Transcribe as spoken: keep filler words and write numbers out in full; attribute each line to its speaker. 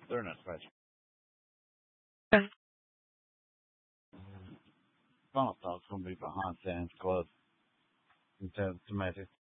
Speaker 1: They're not fresh.
Speaker 2: Okay.
Speaker 1: Final thought's gonna be behind Sam's Club. Some tomatoes.